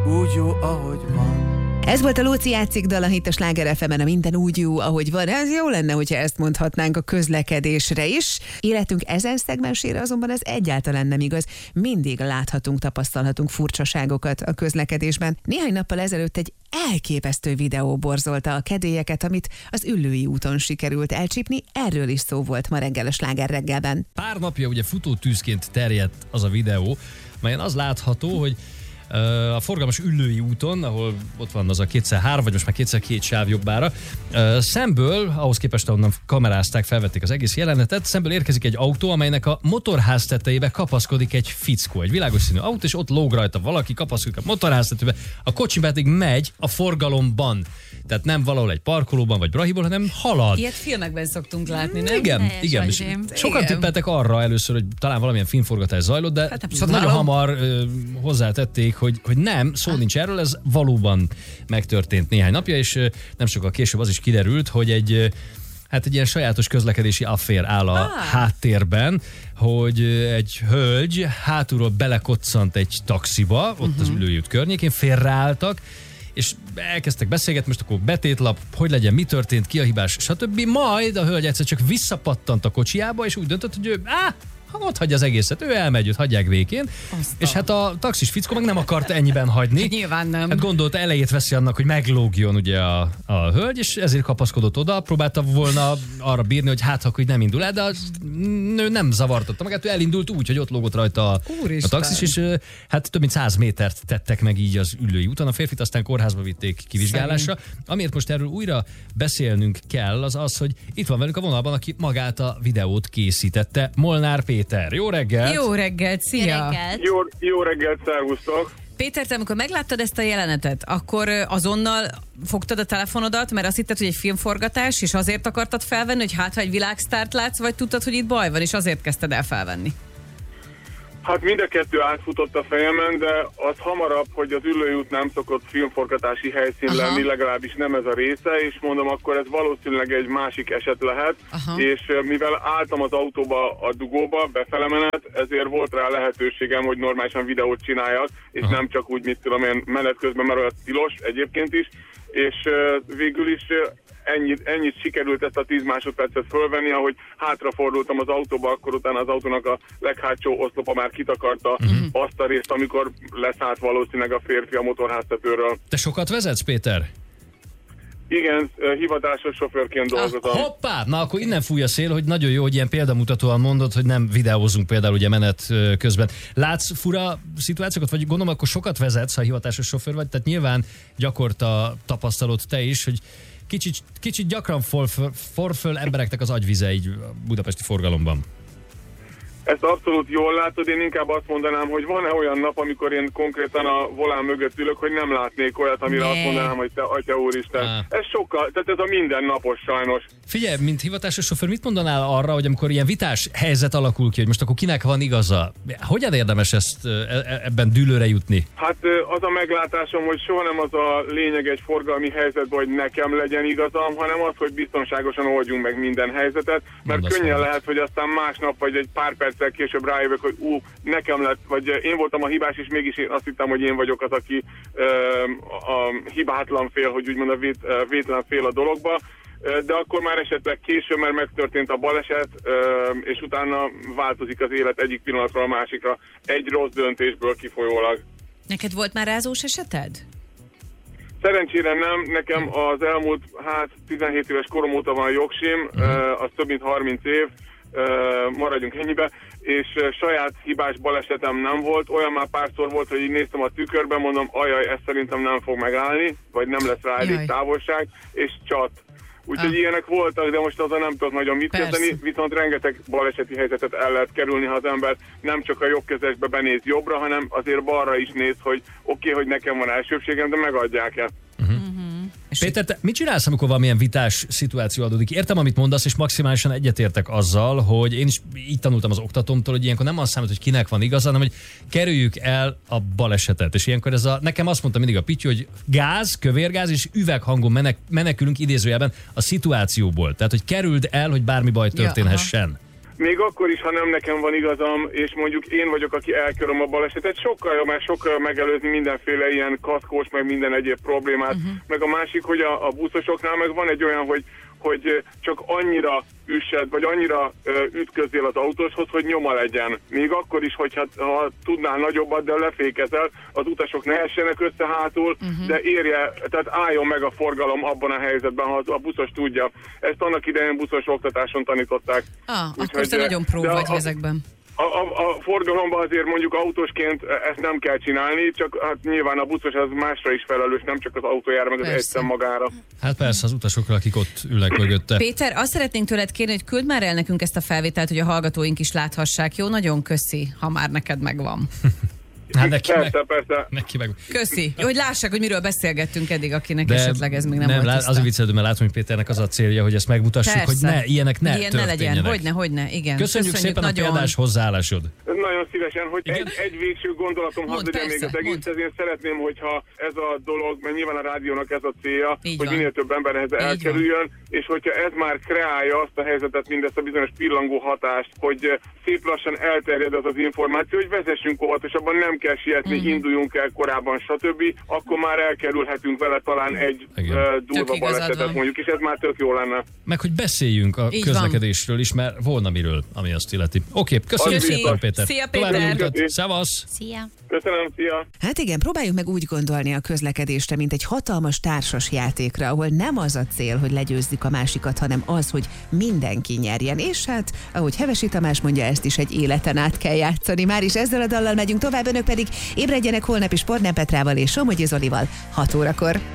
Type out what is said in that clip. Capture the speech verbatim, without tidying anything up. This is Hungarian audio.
úgy jó, ahogy van. Ez volt a Lóci játszik dal a hit a Sláger ef emen, a minden úgy jó, ahogy van. Ez jó lenne, hogyha ezt mondhatnánk a közlekedésre is. Életünk ezen szegmensére azonban ez egyáltalán nem igaz. Mindig láthatunk, tapasztalhatunk furcsaságokat a közlekedésben. Néhány nappal ezelőtt egy elképesztő videó borzolta a kedélyeket, amit az Üllői úton sikerült elcsípni. Erről is szó volt ma reggel a Sláger reggelben. Pár napja ugye futótűzként terjedt az a videó, melyen az látható, hogy a forgalmas Üllői úton, ahol ott van az a kétszer három, vagy most már kétszer két sáv jobbára, szemből, ahhoz képest ahonnan kamerázták, felvették az egész jelenetet, szemből érkezik egy autó, amelynek a motorház tetejébe kapaszkodik egy fickó, egy világos színű autó, és ott lóg rajta valaki, kapaszkodik a motorház tetejébe, a kocsi pedig megy a forgalomban. Tehát nem valahol egy parkolóban, vagy Brahiból, hanem halad. Ilyet filmekben szoktunk látni, nem? Igen, Helyes, igen. Sokan igen. tippeltek arra először, hogy talán valamilyen filmforgatás zajlott, de hát szóval nagyon hamar ö, hozzátették, hogy, hogy nem, szó ah. nincs erről, ez valóban megtörtént néhány napja, és ö, nem sokkal később az is kiderült, hogy egy ö, hát egy ilyen sajátos közlekedési affér áll a ah. háttérben, hogy egy hölgy hátulról belekoccant egy taxiba, ott uh-huh. az Üllői út környékén, félreálltak, és elkezdtek beszélgetni, most akkor betétlap, hogy legyen, mi történt, ki a hibás, stb. Majd a hölgy egyszer csak visszapattant a kocsiába, és úgy döntött, hogy ő, áh, ott hagyja az egészet, ő elmegy, őt hagyják békén, Aztán. és hát a taxis fickó meg nem akarta ennyiben hagyni. Nyilván nem. Hát gondolta, elejét veszi annak, hogy meglógjon ugye a, a hölgy, és ezért kapaszkodott oda, próbálta volna arra bírni, hogy hát, hogy nem indul el, de a nő nem zavartatta magát, ő elindult úgy, hogy ott lógott rajta a, a taxis, és hát több mint száz métert tettek meg így az Üllői úton. A férfit aztán kórházba vitték kivizsgálásra. Szerint. Amiért most erről újra beszélnünk kell, az az, hogy itt van velünk a vonalban, aki magát a videót készítette, Molnár Péter. Jó reggelt! Jó reggelt, szia! Jó reggelt, jó, jó reggelt, szervusztok! Péter, te amikor megláttad ezt a jelenetet, akkor azonnal fogtad a telefonodat, mert azt hitted, hogy egy filmforgatás, és azért akartad felvenni, hogy hát ha egy világsztárt látsz, vagy tudtad, hogy itt baj van, és azért kezdted el felvenni? Hát mind a kettő átfutott a fejemen, de az hamarabb, hogy az Üllői út nem szokott filmforgatási helyszín Aha. lenni, legalábbis nem ez a része, és mondom, akkor ez valószínűleg egy másik eset lehet, Aha. és mivel álltam az autóba a dugóba, befele menet, ezért volt rá lehetőségem, hogy normálisan videót csináljak, és Aha. nem csak úgy, mit tudom én, menet közben, mert olyan tilos egyébként is, és uh, végül is uh, ennyit, ennyit sikerült ezt a tíz másodpercet fölvenni, ahogy hátrafordultam az autóba, akkor utána az autónak a leghátsó oszlopa már kitakarta uh-huh. azt a részt, amikor leszállt valószínűleg a férfi a motorháztetőről. Te sokat vezetsz, Péter? Igen, hivatásos sofőrként dolgozom. Ah, hoppá! Na akkor innen fúj a szél, hogy nagyon jó, hogy ilyen példamutatóan mondod, hogy nem videózunk például ugye menet közben. Látsz fura szituációkat, vagy gondolom akkor sokat vezetsz, ha hivatásos sofőr vagy, tehát nyilván gyakorta tapasztalod te is, hogy kicsit, kicsit gyakran forföl, forföl embereknek az agyvize így a budapesti forgalomban. Ezt abszolút jól látod, én inkább azt mondanám, hogy van-e olyan nap, amikor én konkrétan a volán mögött ülök, hogy nem látnék olyat, amire ne. azt mondanám, hogy te atya úristen. Ah. Ez sokkal, tehát ez a mindennapos sajnos. Figyelj, mint hivatásos sofőr, mit mondanál arra, hogy amikor ilyen vitás helyzet alakul ki, hogy most akkor kinek van igaza? Hogyan érdemes ezt ebben dűlőre jutni? Hát az a meglátásom, hogy soha nem az a lényeg egy forgalmi helyzetben, hogy nekem legyen igazam, hanem az, hogy biztonságosan oldjunk meg minden helyzetet, mert Mondasz könnyen lehet, hogy aztán másnap vagy egy pár perc később rájövök, hogy ú, nekem lett, vagy én voltam a hibás, és mégis én azt hittem, hogy én vagyok az, aki ö, a hibátlan fél, hogy úgymond a vét, vétlen fél a dologba, de akkor már esetleg később, mert megtörtént a baleset, és utána változik az élet egyik pillanatról a másikra, egy rossz döntésből kifolyólag. Neked volt már rázós eseted? Szerencsére nem, nekem az elmúlt hát tizenhét éves korom óta van a jogsim, uh-huh. az több mint harminc év, Uh, maradjunk ennyibe, és uh, saját hibás balesetem nem volt. Olyan már párszor volt, hogy így néztem a tükörben, mondom, ajaj, ez szerintem nem fog megállni, vagy nem lesz rá elég távolság, és csat. Úgyhogy ah. ilyenek voltak, de most azon nem tudok nagyon mit Persze. kezdeni, viszont rengeteg baleseti helyzetet el lehet kerülni, ha az ember nem csak a jobbkezesbe benéz jobbra, hanem azért balra is néz, hogy oké, okay, hogy nekem van elsőbségem, de megadják-e. Uh-huh. Péter, te mit csinálsz, amikor valamilyen vitás szituáció adódik? Értem, amit mondasz, és maximálisan egyetértek azzal, hogy én is így tanultam az oktatómtól, hogy ilyenkor nem azt számít, hogy kinek van igaza, hanem hogy kerüljük el a balesetet. És ilyenkor ez a, nekem azt mondta mindig a Pityu, hogy gáz, kövérgáz és üveghangon menek, menekülünk idézőjelben a szituációból. Tehát, hogy kerüld el, hogy bármi baj történhessen. Ja, még akkor is, ha nem nekem van igazam, és mondjuk én vagyok, aki elkerülöm a balesetet, sokkal jobb, mert sokkal jobb megelőzni mindenféle ilyen kaszkós, meg minden egyéb problémát. Uh-huh. Meg a másik, hogy a, a buszosoknál meg van egy olyan, hogy hogy csak annyira üssed, vagy annyira ö, ütközél az autóshoz, hogy nyoma legyen. Még akkor is, hogyha ha tudnál nagyobbat, de lefékezel, az utasok ne essenek össze hátul, uh-huh. de érje, tehát álljon meg a forgalom abban a helyzetben, ha a buszos tudja. Ezt annak idején buszos oktatáson tanították. Ah, Úgy, akkor te nagyon pró vagy a, ezekben. A, a, a forgalomban azért mondjuk autósként ezt nem kell csinálni, csak hát nyilván a buszos az másra is felelős, nem csak az autójára, meg az egyszer magára. Hát persze, az utasokra, akik ott ülnek mögötte. Péter, azt szeretnénk tőled kérni, hogy küld már el nekünk ezt a felvételt, hogy a hallgatóink is láthassák. Jó, nagyon köszi, ha már neked megvan. Hát neki persze, meg, persze. Neki meg. Köszi. Hogy lássák, hogy miről beszélgettünk eddig, akinek De esetleg ez még nem, nem volt lá, tiszta. az a viccelődő, mert látom, hogy Péternek az a célja, hogy ezt megmutassuk, Persze. hogy ne, ilyenek ne Ilyen ne legyen. történjenek. Hogyne, hogyne, igen. Köszönjük, Köszönjük szépen nagyon. A példás hozzáállásod. Nagyon szívesen, hogy egy, egy végső gondolatom hadd legyen még az egész, én szeretném, hogyha ez a dolog, mert nyilván a rádiónak ez a célja, Így hogy van. minél több emberhez elkerüljön, és hogyha ez már kreálja azt a helyzetet, mindezt a bizonyos pillangó hatást, hogy szép lassan elterjed az az információ, hogy vezessünk óvatosabban, nem kell sietni, mm-hmm. induljunk el korábban, stb. Akkor már elkerülhetünk vele talán egy uh, durva balesetet mondjuk, és ez már tök jó lenne. Meg hogy beszéljünk a Így közlekedésről is, mert volna miről, ami azt illeti. Oké, köszönjük Köszi. szépen, Péter. Szia, Péter. Szevasz. Szia. Köszönöm, szia. Hát igen, próbáljuk meg úgy gondolni a közlekedésre, mint egy hatalmas társas játékra, ahol nem az a cél, hogy legyőzzük a másikat, hanem az, hogy mindenki nyerjen. És hát, ahogy Hevesi Tamás mondja, ezt is egy életen át kell játszani. Már is ezzel a dallal megyünk tovább, önök pedig ébredjenek holnap is Pornán Petrával és Somogyi Zolival hat órakor.